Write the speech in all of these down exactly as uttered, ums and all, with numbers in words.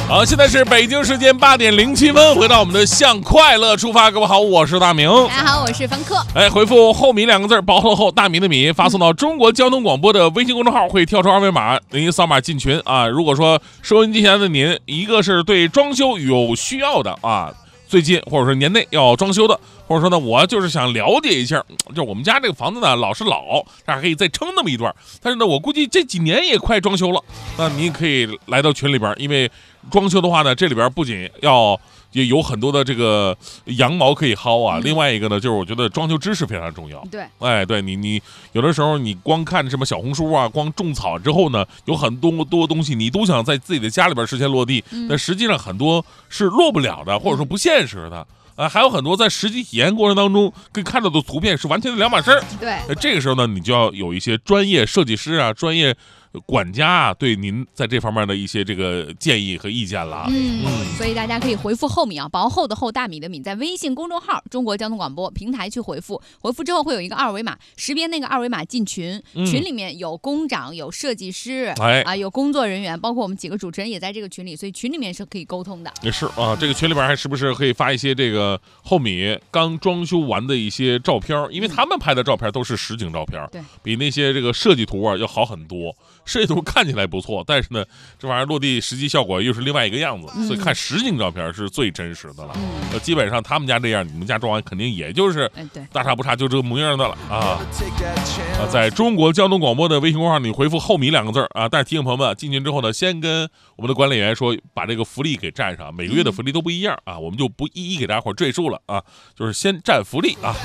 好，现在是北京时间八点零七分，回到我们的向快乐出发。各位好，我是大明。 大家好，我是凡客。 哎，回复后米两个字，薄厚的厚，大米的米，发送到中国交通广播的微信公众号，会跳出二维码，您扫码进群啊。如果说收音机前的您，一个是对装修有需要的啊，最近或者说年内要装修的，或者说呢，我就是想了解一下，就我们家这个房子呢老是老，但是可以再撑那么一段，但是呢，我估计这几年也快装修了，那您可以来到群里边，因为装修的话呢，这里边不仅要也有很多的这个羊毛可以薅啊，嗯、另外一个呢，就是我觉得装修知识非常重要。 对， 哎，对你你有的时候你光看什么小红书啊，光种草之后呢，有很多多东西你都想在自己的家里边实现落地，嗯、但实际上很多是落不了的，或者说不现实的。啊，还有很多在实际体验过程当中跟看到的图片是完全的两码事儿。 对， 这个时候呢，你就要有一些专业设计师啊、专业管家啊，对您在这方面的一些这个建议和意见了。 嗯，嗯所以大家可以回复后米啊，薄厚的厚，大米的米，在微信公众号中国交通广播平台去回复，回复之后会有一个二维码，识别那个二维码进群，嗯、群里面有工长、有设计师，哎啊，有工作人员，包括我们几个主持人也在这个群里，所以群里面是可以沟通的。 也是啊，这个群里边还时不时可以发一些这个后米刚装修完的一些照片，因为他们拍的照片都是实景照片， 对， 比那些这个设计图啊要好很多。设计图看起来不错，但是呢，这玩意儿落地实际效果又是另外一个样子，嗯、所以看实景照片是最真实的了。嗯、基本上他们家这样，你们家装完肯定也就是大差不差，就这个模样的了啊。啊，在中国交通广播的微信公众号，你回复后米两个字啊。但是提醒朋友们，进群之后呢，先跟我们的管理员说，把这个福利给占上，每个月的福利都不一样啊，我们就不一一给大家伙赘述了啊，就是先占福利啊。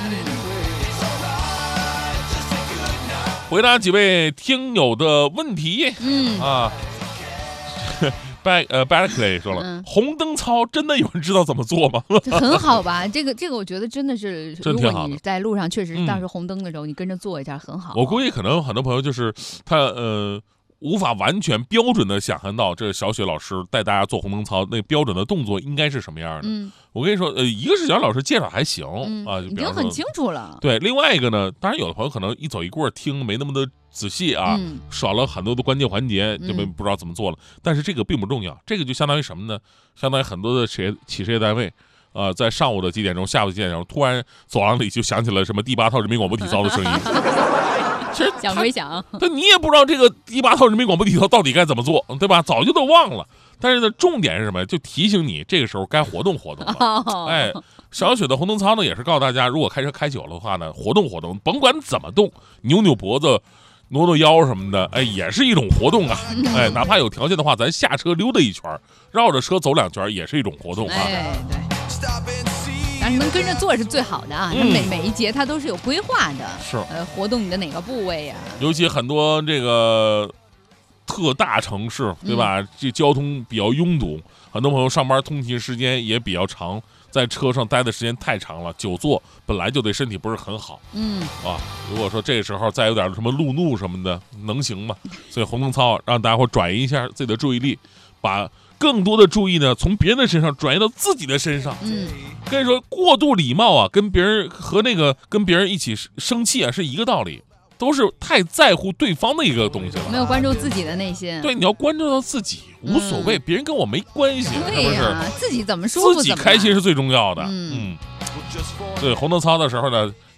回答几位听友的问题，嗯啊 ，back 呃 Barclay 说了，嗯、红灯操真的有人知道怎么做吗？ 很好吧，这个这个我觉得真的是，如果你在路上确实当时红灯的时候，嗯、你跟着做一下很好。 我估计可能很多朋友就是他呃。无法完全标准的想象到这小雪老师带大家做红灯操那标准的动作应该是什么样的。嗯，我跟你说，呃，一个是小雪老师介绍还行、嗯、啊， 已经很清楚了。 对，另外一个呢，当然有的朋友可能一走一过听没那么的仔细啊，嗯、少了很多的关键环节，就没不知道怎么做了。嗯、但是这个并不重要，这个就相当于什么呢？相当于很多的企业企事业单位。呃，在上午的几点钟，下午几点钟，突然走廊里就响起了什么第八套人民广播体操的声音。其实想归想， 但你也不知道这个第八套人民广播体操到底该怎么做，对吧？早就都忘了。但是呢，重点是什么？就提醒你这个时候该活动活动了。哦、哎，小雪的红灯操呢，也是告诉大家，如果开车开久了的话呢，活动活动，甭管怎么动，扭扭脖子。挪挪腰什么的，哎，也是一种活动啊！哎，哪怕有条件的话，咱下车溜达一圈，绕着车走两圈，也是一种活动啊！ 哎，对，当然能跟着做是最好的啊！它、嗯、每每一节它都是有规划的， 是呃，活动你的哪个部位呀、啊？ 尤其很多这个特大城市，对吧？嗯、这交通比较拥堵，很多朋友上班通勤时间也比较长。在车上待的时间太长了，久坐本来就对身体不是很好，嗯啊，如果说这个时候再有点什么路怒什么的，能行吗？所以红灯操让大家伙转移一下自己的注意力，把更多的注意呢从别人的身上转移到自己的身上。嗯，跟你说，过度礼貌啊，跟别人和那个跟别人一起生气啊是一个道理。都是太在乎对方的一个东西了， 没有关注自己的内心。 对，你要关注到自己，无所谓，嗯、别人跟我没关系， 对呀、啊，自己怎么舒服， 自己开心是最重要的。嗯，嗯对，红灯操的时候呢。